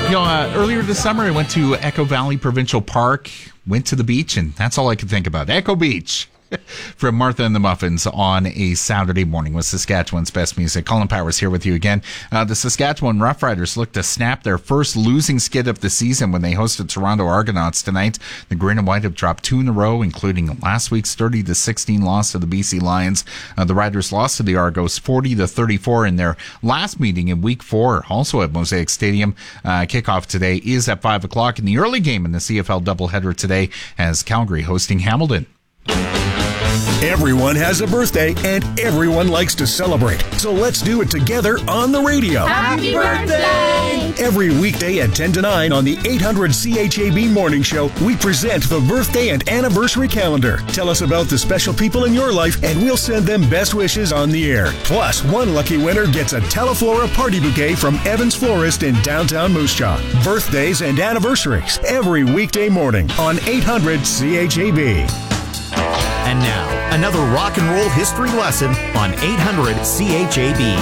Earlier this summer, I went to Echo Valley Provincial Park, went to the beach, and that's all I could think about. Echo Beach. From Martha and the Muffins on a Saturday morning with Saskatchewan's best music. Colin Powers here with you again. The Saskatchewan Roughriders look to snap their first losing skid of the season when they hosted Toronto Argonauts tonight. The Green and White have dropped 2 in a row, including last week's 30-16 loss to the BC Lions. The Riders lost to the Argos 40-34 in their last meeting in Week 4, also at Mosaic Stadium. Kickoff today is at 5 o'clock in the early game in the CFL doubleheader today as Calgary hosting Hamilton. Everyone has a birthday, and everyone likes to celebrate. So let's do it together on the radio. Happy birthday! Every weekday at 10 to 9 on the 800 CHAB Morning Show, we present the birthday and anniversary calendar. Tell us about the special people in your life, and we'll send them best wishes on the air. Plus, one lucky winner gets a Teleflora party bouquet from Evans Florist in downtown Moose Jaw. Birthdays and anniversaries every weekday morning on 800 CHAB. And now, another rock and roll history lesson on 800 CHAB.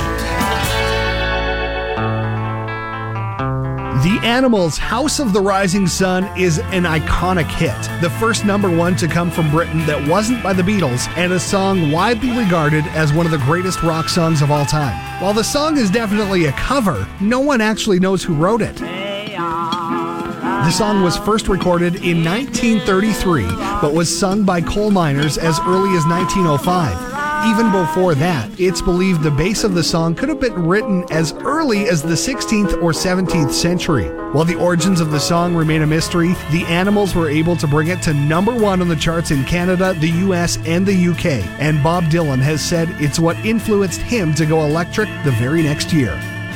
The Animals' House of the Rising Sun is an iconic hit. The first #1 to come from Britain that wasn't by the Beatles, and a song widely regarded as one of the greatest rock songs of all time. While the song is definitely a cover, no one actually knows who wrote it. The song was first recorded in 1933, but was sung by coal miners as early as 1905. Even before that, it's believed the base of the song could have been written as early as the 16th or 17th century. While the origins of the song remain a mystery, the Animals were able to bring it to #1 on the charts in Canada, the US, and the UK. And Bob Dylan has said it's what influenced him to go electric the very next year.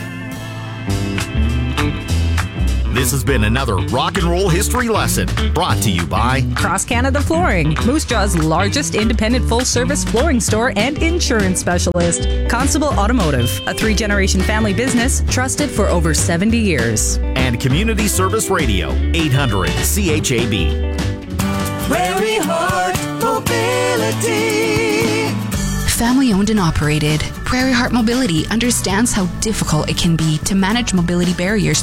This has been another rock and roll history lesson brought to you by Cross Canada Flooring, Moose Jaw's largest independent full-service flooring store and insurance specialist. Constable Automotive, a 3-generation family business trusted for over 70 years. And Community Service Radio, 800 CHAB. Prairie Heart Mobility. Family owned and operated, Prairie Heart Mobility understands how difficult it can be to manage mobility barriers